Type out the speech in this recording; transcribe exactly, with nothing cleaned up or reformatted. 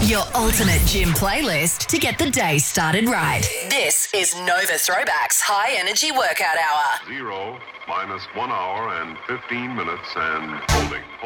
Your ultimate gym playlist to get the day started right. This is Nova Throwback's High Energy Workout Hour. Zero minus one hour and fifteen minutes and holding.